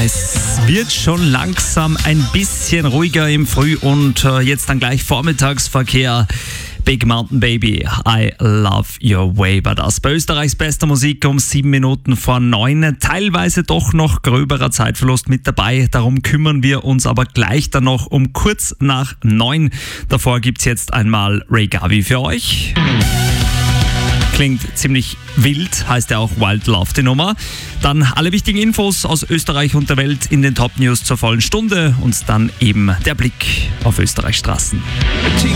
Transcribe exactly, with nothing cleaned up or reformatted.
Es wird schon langsam ein bisschen ruhiger im Früh- und äh, jetzt dann gleich Vormittagsverkehr. Big Mountain Baby, I Love Your Way war das. Bei Österreichs bester Musik um sieben Minuten vor neun. Teilweise doch noch gröberer Zeitverlust mit dabei. Darum kümmern wir uns aber gleich dann noch um kurz nach neun. Davor gibt's jetzt einmal Ray Gavi für euch. Klingt ziemlich wild, heißt ja auch Wild Love die Nummer. Dann alle wichtigen Infos aus Österreich und der Welt in den Top News zur vollen Stunde und dann eben der Blick auf Österreichs Straßen.